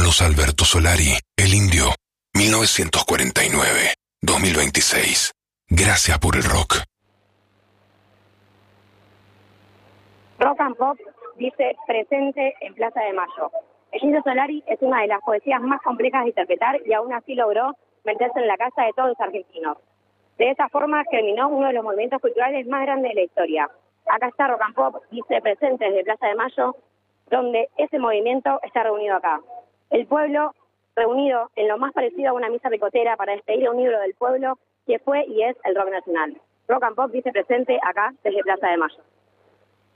Carlos Alberto Solari, El Indio, 1949-2026. Gracias por el rock. Rock and Pop dice presente en Plaza de Mayo. El Indio Solari es una de las poesías más complejas de interpretar y aún así logró meterse en la casa de todos los argentinos. De esa forma germinó uno de los movimientos culturales más grandes de la historia. Acá está Rock and Pop, dice presente desde Plaza de Mayo, donde ese movimiento está reunido acá. El pueblo reunido en lo más parecido a una misa ricotera para despedir a un ídolo del pueblo que fue y es el rock nacional. Rock and Pop dice presente acá desde Plaza de Mayo.